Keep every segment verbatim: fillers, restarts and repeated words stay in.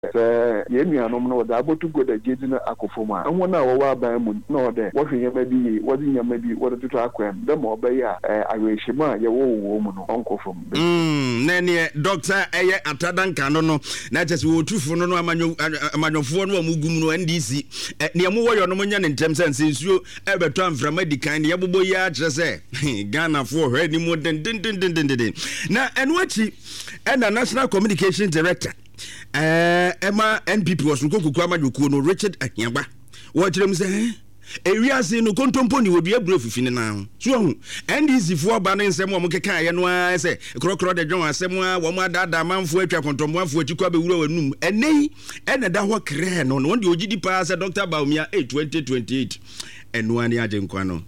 sɛ yɛn nuanom no wɔde abotu goda gyedi no akɔfo mu a ɛho no a wɔwɔ aban mu na wɔde wɔhwɛ nyɛma bi yie wɔde nyɛma bi wɔde toto akwan dɛ ma ɔbɛyɛ a awerɛhyɛmu a yɛwɔ wɔ mu no ɔnkɔfo mu. na neɛ dɔkta ɛyɛ atadanka no no na kyɛ sɛ wɔtufo no no amanyɔfoɔ no a mu gum no N D C neɛ mowɔ yɛ no mo nyɛ ne ntɛm sɛ nsɛnsuo ɛbɛtɔ amframa di kan ne yɛbobɔ yi akyerɛ sɛ Ghanafoɔ hwɛ anim dendendendenden na ɛno akyi ɛna National Communication Director Uh, Emma N P P was Nuko Kwamajuku no Richard Ahiaba. Watch them say, Area say no contomponi would be a brief now. So, and easy for banning some Mokaka and I say, Crocro de John, Samoa, Wama Dada, man for a contom one for Chicago room, and nay, and a Dawa Cran on one G D pass a Doctor Baumia eight twenty twenty eight, and one Yajem Quano.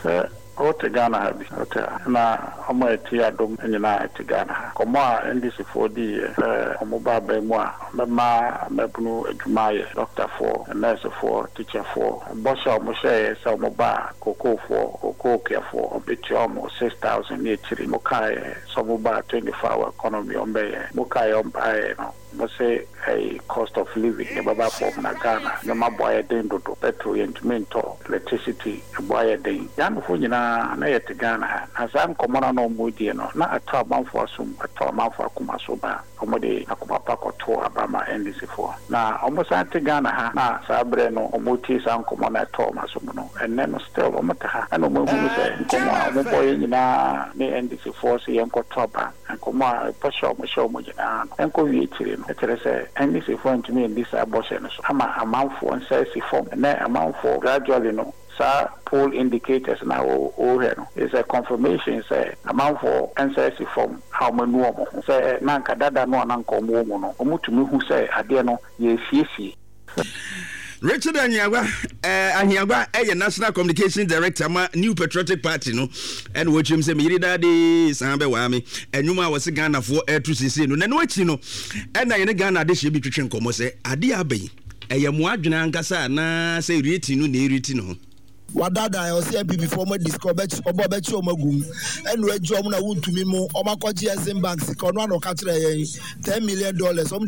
Ote Ghana habi ote na omo eti adom nyina eti Ghana komo a N D C for di eh omo ba ba mu a mema mebunu adwuma ye doctor for nurse for teacher for bosha omo share se omo ba koko for koko care for obeti omo six thousand e three mo kai so omo ba twenty-four hour economy ombe mo kai omba no mo say a cost of living e baba for na Ghana no ma boy den do petrol and mento electricity boy den yan fo nyina na yet Ghana asam komona no mudi no na atwa manfo asum atwa manfo akoma so ba omode akoma pakoto abama N D C for na omosa te Ghana ha na sabre no omoti san komona atwa masum no enne no still omota ha na mo hu se komona mo boy nyina ne N D C for se yenko toba komona pasho mo show mo nyina enko wi tire no tire se N D C for ntumi ndi sa abortion so ama amanfo nsa si form na amanfo gradually no sa poll indicators now o no is a confirmation say amount for N C S form how many mo say nanka dada no nanka mo mo no omutumi hu say ade no ye fiesie. Richard Ahiagwa eh Ahiagwa eh National Communication Director ma New Patriotic Party no and what you say me daddy sanbe wa me enwuma wo se Ghana for eh to sisi no na no achi no and na ye Ghana de hye bi twetwe nkomo say ade abai eh mo adwena ankasa na say reti no na ereti no wadada I was here before my discover obo bechi omagum enu ejo mu na wuntumi mu omakoji Exim Bank sika no ano ka kire ten million dollars